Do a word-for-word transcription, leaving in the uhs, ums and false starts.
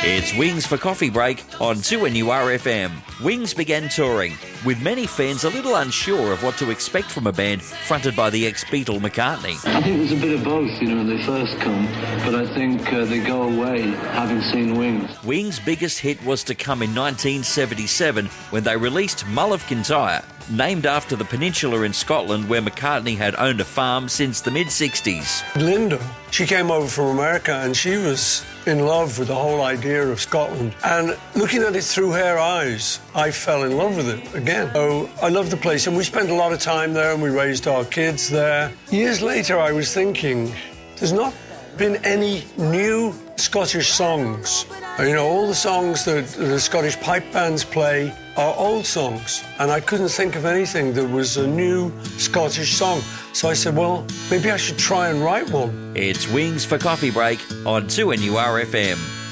It's Wings for Coffee Break on two N U R F M. Wings began touring, with many fans a little unsure of what to expect from a band fronted by the ex-Beatle McCartney. I think there's a bit of both, you know, when they first come, but I think uh, they go away having seen Wings. Wings' biggest hit was to come in nineteen seventy-seven when they released Mull of Kintyre, named after the peninsula in Scotland where McCartney had owned a farm since the mid-sixties. Linda, she came over from America and she was in love with the whole idea of Scotland. And looking at it through her eyes, I fell in love with it again. So I love the place, and we spent a lot of time there and we raised our kids there. Years later, I was thinking, there's not been any new Scottish songs. You know, all the songs that the Scottish pipe bands play are old songs, and I couldn't think of anything that was a new Scottish song. So I said, well, maybe I should try and write one. It's Wings for Coffee Break on two N U R F M.